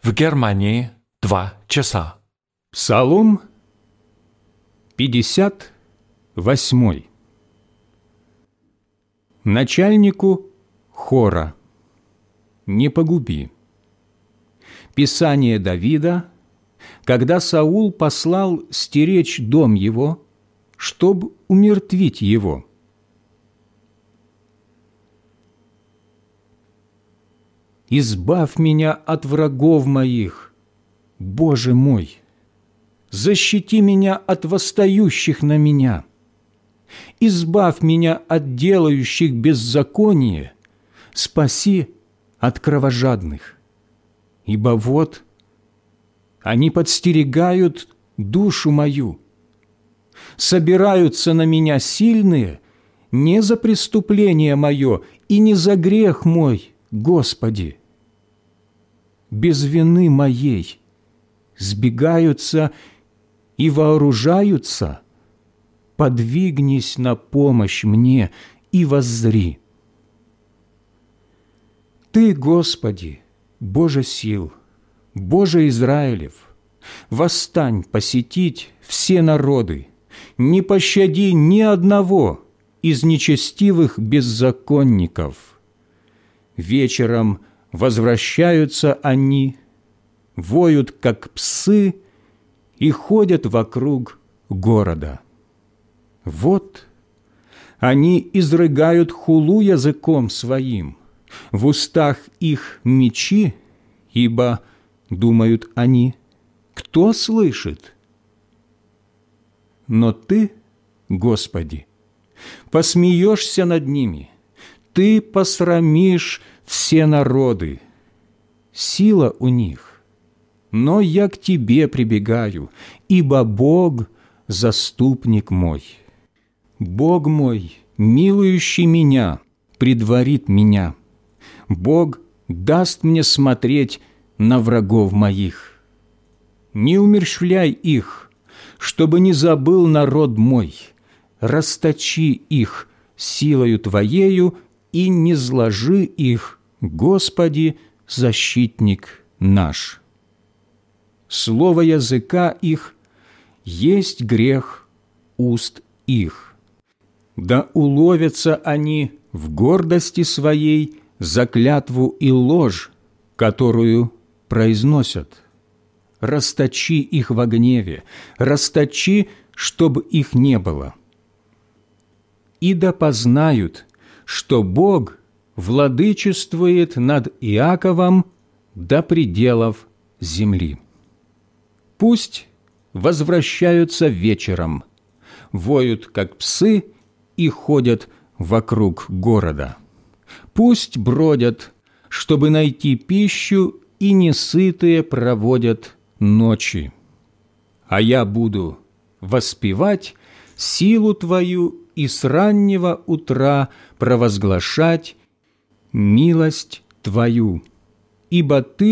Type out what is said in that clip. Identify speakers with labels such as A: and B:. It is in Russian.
A: В Германии 2 часа.
B: Псалом 58. Начальнику хора. Не погуби. Писание Давида, когда Саул послал стеречь дом его, чтоб умертвить его. «Избавь меня от врагов моих, Боже мой! Защити меня от восстающих на меня! Избавь меня от делающих беззаконие, спаси от кровожадных! Ибо вот они подстерегают душу мою, собираются на меня сильные не за преступление мое и не за грех мой, Господи. Без вины моей сбегаются и вооружаются. Подвигнись на помощь мне и воззри. Ты, Господи, Боже сил, Боже Израилев, восстань посетить все народы, не пощади ни одного из нечестивых беззаконников. Вечером возвращаются они, воют, как псы, и ходят вокруг города. Вот они изрыгают хулу языком своим, в устах их мечи, ибо, думают они, кто слышит? Но Ты, Господи, посмеешься над ними, Ты посрамишь все народы. Сила у них, но я к Тебе прибегаю, ибо Бог – заступник мой. Бог мой, милующий меня, предварит меня. Бог даст мне смотреть на врагов моих. Не умерщвляй их, чтобы не забыл народ мой. Расточи их силою Твоею и не зложи их, Господи, защитник наш. Слово языка их есть грех уст их. Да уловятся они в гордости своей за клятву и ложь, которую произносят. Расточи их во гневе, расточи, чтобы их не было. И да познают, что Бог владычествует над Иаковом до пределов земли. Пусть возвращаются вечером, воют, как псы, и ходят вокруг города. Пусть бродят, чтобы найти пищу, и несытые проводят ночи. А я буду воспевать силу Твою и с раннего утра провозглашать милость Твою, ибо Ты